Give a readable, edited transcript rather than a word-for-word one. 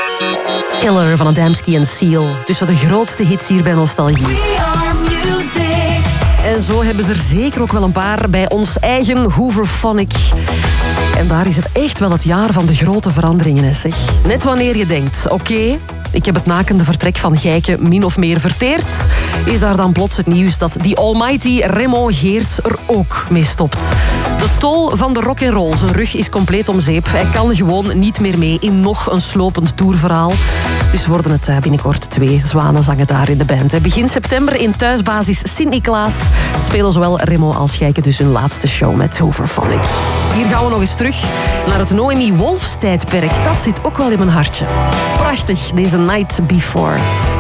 Killer van Adamski en Seal. Tussen de grootste hits hier bij Nostalgie. We are music. En zo hebben ze er zeker ook wel een paar bij ons eigen Hooverphonic. En daar is het echt wel het jaar van de grote veranderingen, hè, zeg. Net wanneer je denkt, oké, ik heb het nakende vertrek van Gijke min of meer verteerd, is daar dan plots het nieuws dat die almighty Remo Geerts er ook mee stopt. De tol van de rock'n'roll, zijn rug is compleet om zeep. Hij kan gewoon niet meer mee in nog een slopend tourverhaal. Dus worden het binnenkort 2 zwanenzangen daar in de band. Begin september in thuisbasis Sint-Niklaas spelen zowel Remo als Gijke dus hun laatste show met Hooverphonic. Hier gaan we nog eens terug naar het Noemi Wolfs tijdperk. Dat zit ook wel in mijn hartje. Prachtig, deze Night Before.